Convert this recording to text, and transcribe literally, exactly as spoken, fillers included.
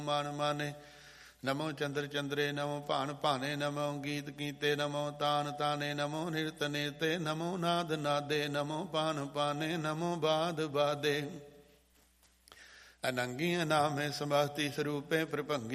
ਮਾਨ ਮਾਨੇ। ਨਮੋ ਚੰਦਰ ਚੰਦਰੇ ਨਮੋ ਭਾਨ ਭਾਨੇ। ਨਮੋ ਗੀਤ ਗੀਤੇ ਨਮੋ ਤਾਨ ਤਾਨੇ। ਨਮੋ ਨਿਰਤ ਨਿਰਤੇ ਨਮੋ ਨਾਦ ਨਾਦੇ। ਨਮੋ ਪਾਨ ਪਾਨੇ ਨਮੋ ਬਾਦ ਬਾਦੇ। ਅਨੰਗੀ ਅਨਾਮੇ ਸਮਾਸਤੀ ਸਰੂਪੇ ਪ੍ਰਭੰਗੀ।